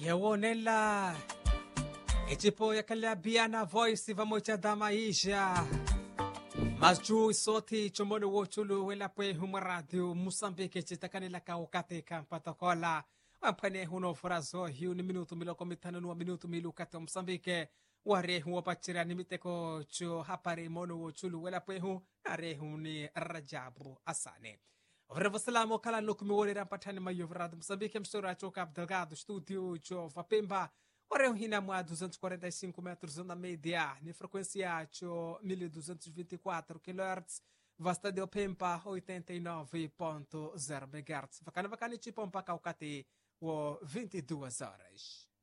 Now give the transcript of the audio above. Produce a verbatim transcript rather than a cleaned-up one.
Yewonela echipo yakalabiana voice vamocha damaisha Masju soti chomono wochulu wela pwe huma radio Mozambique chitakanela kaukate kampatakola wampane huno forazo hiu ni minutu miloko mitano nuwa minutu milu kata Mozambique ware huwa pachira ni miteko cho hapare mono wochulu wela pwe hu are hu ni Rajabu Asane Vrevo salamo kala nukumi wole rampatani mayo vrado Mozambique msora choka Abdelgado studio cho Vapemba Ora hina mwa duzentos e quarenta e cinco metros na média, ni frequência cho mil duzentos e vinte e quatro kilohertz, vasta de Pempa oitenta e nove ponto zero megahertz. Vacana vacana tipo mpaka ukati wo vinte e duas horas.